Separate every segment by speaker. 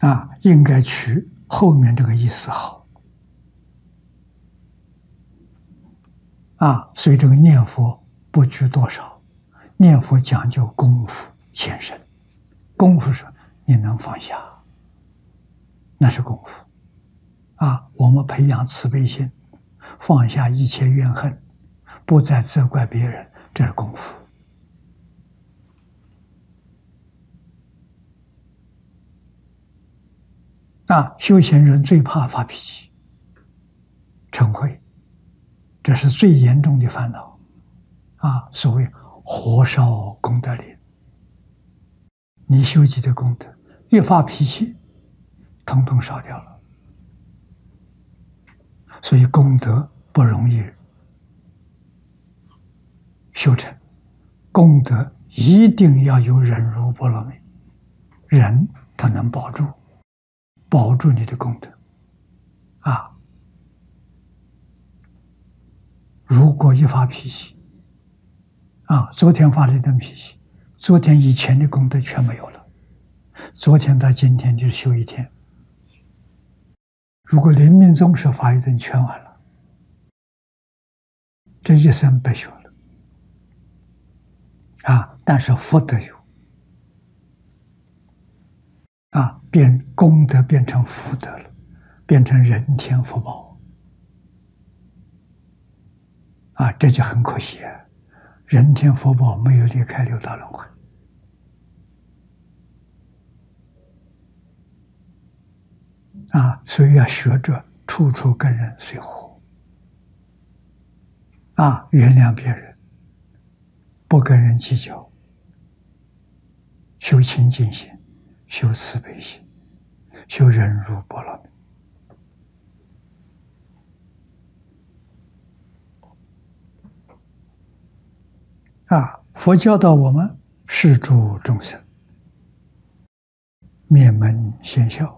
Speaker 1: 应该取后面这个意思好所以这个念佛不拘多少，念佛讲究功夫显身。功夫是你能放下，那是功夫我们培养慈悲心，放下一切怨恨，不再责怪别人，这是功夫修行人最怕发脾气、嗔恚，这是最严重的烦恼所谓火烧功德林，你修集的功德越发脾气，统统烧掉了。所以功德不容易修成，功德一定要有忍辱波罗蜜，忍它能保住你的功德如果一发脾气昨天发了一顿脾气，昨天以前的功德全没有了，昨天到今天就是修一天。如果临命终时发一顿，全完了，这一生白修了但是福德有功德变成福德了，变成人天福报这就很可惜人天福报没有离开六道轮回所以要学着处处跟人随和原谅别人，不跟人计较，修清净心，修慈悲心，修忍辱波罗蜜佛教导我们施诸众生，灭门先孝。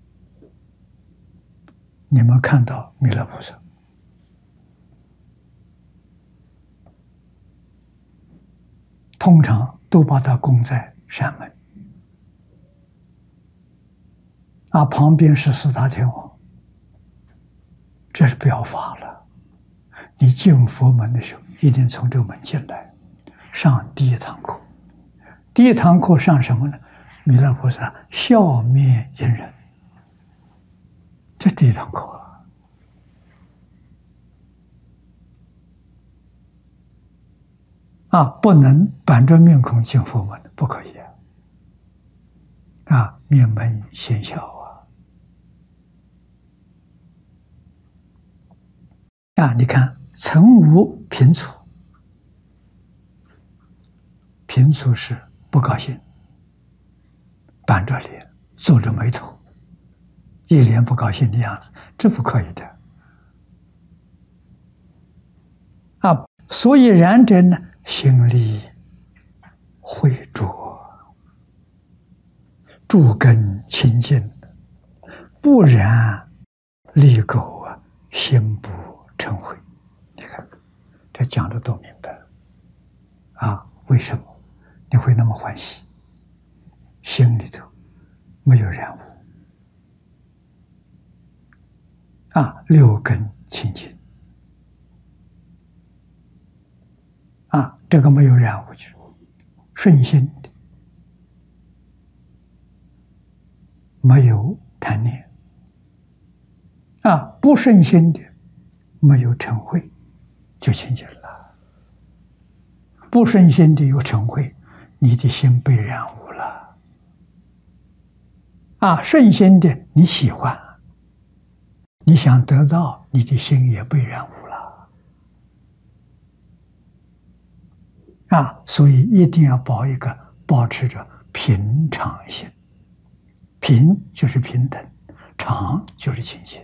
Speaker 1: 你们看到弥勒菩萨通常都把它供在山门旁边是四大天王，这是表法了。你进佛门的时候一定从这个门进来，上第一堂课。第一堂课上什么呢？弥勒菩萨笑面迎人，这第一堂课不能板着面孔进佛门，不可以面门先笑你看曾无贫处，贫处是不高兴，板着脸，皱着眉头，一脸不高兴的样子，这不可以的所以然者呢，心里慧浊，诸根清净，不然利垢心不嗔恚。你看这讲的都明白了为什么你会那么欢喜？心里头没有染污六根清净这个没有染污，就是顺心的，没有贪念不顺心的，没有嗔恚，就清净了。不顺心的有嗔恚，你的心被染污了顺心的你喜欢，你想得到，你的心也被染污了所以一定要保持着平常心。平就是平等，常就是清净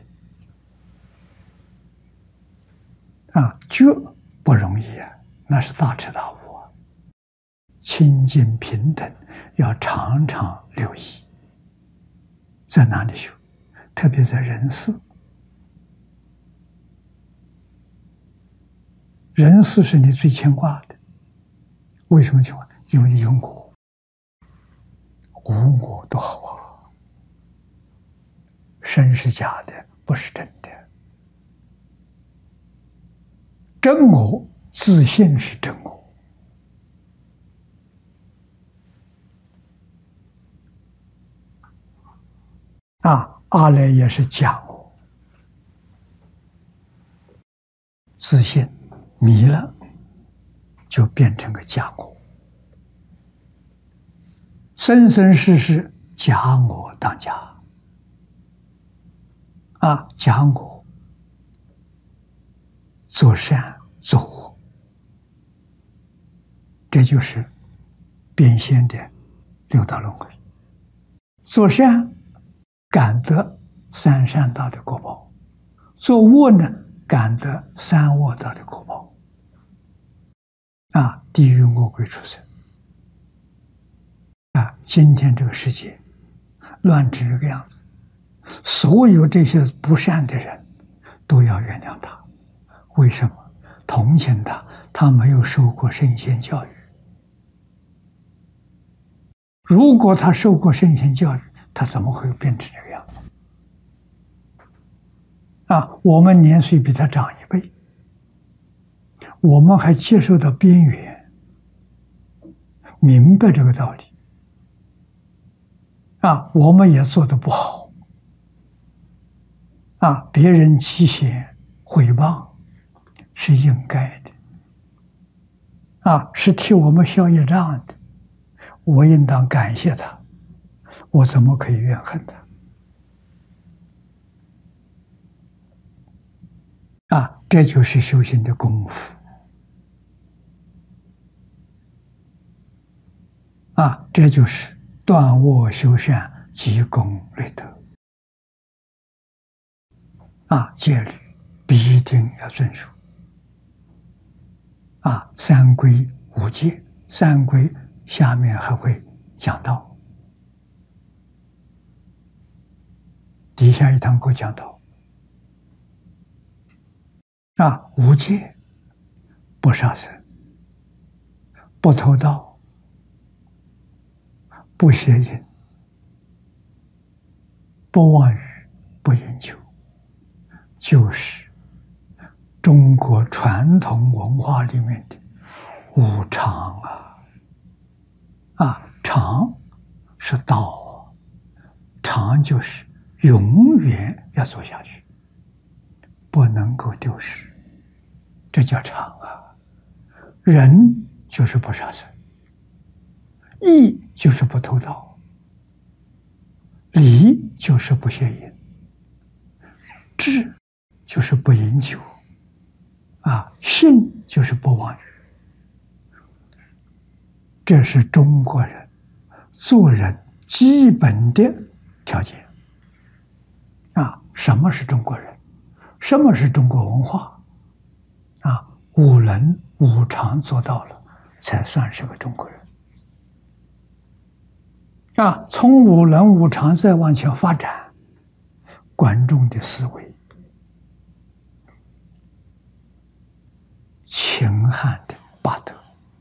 Speaker 1: 觉不容易那是大彻大悟清净平等要常常留意，在哪里修？特别在人世。人世是你最牵挂的，为什么牵挂？因为你有我，无我多好身是假的，不是真的。真我自信是真我，阿赖也是假我，自信迷了，就变成个假我，生生世世假我当家，假我做善做恶，这就是变现的六道轮回。做善感得三善道的果报，做恶呢感得三恶道的果报。地狱恶鬼畜生。今天这个世界乱成这个样子，所有这些不善的人都要原谅他。为什么？同情他，他没有受过圣贤教育。如果他受过圣贤教育，他怎么会变成这个样子？我们年岁比他长一倍，我们还接受到边缘，明白这个道理。我们也做得不好。别人欺嫌毁谤是应该的，是替我们消业障的，我应当感谢他，我怎么可以怨恨他？这就是修行的功夫。这就是断恶修善，积功累德。戒律必定要遵守。三规五戒，三规下面还会讲到，底下一堂课讲到。五戒：不杀生，不偷盗，不邪淫，不妄语，不饮酒，就是中国传统文化里面的五常常是道，常就是永远要走下去，不能够丢失，这叫常人就是不杀生，义就是不偷盗，礼就是不邪淫，智就是不饮酒，信就是不妄语。这是中国人做人基本的条件。什么是中国人？什么是中国文化？五伦五常做到了，才算是个中国人。从五伦五常再往前发展，观众的思维，秦汉的八德，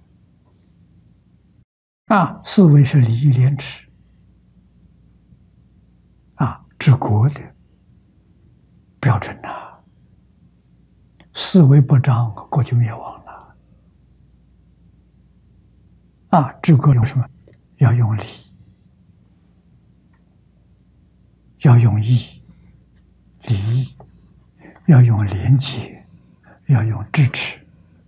Speaker 1: 思维是礼义廉耻，治国的标准思维不彰，国就灭亡了。治国用什么？要用礼，要用义，礼义，要用廉洁，要用支持。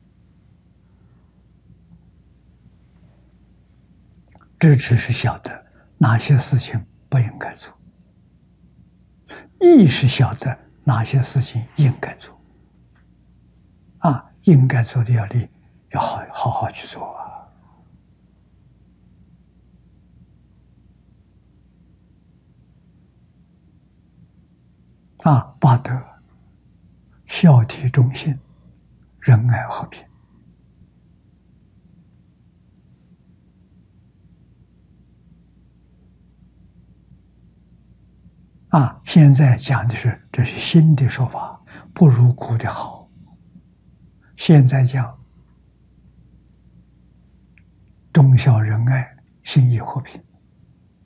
Speaker 1: 支持是晓得哪些事情不应该做，义是晓得哪些事情应该做。应该做的要好好去做八德：孝悌忠信，仁爱和平。现在讲的是这是新的说法，不如古的好。现在讲忠孝仁爱，信义和平。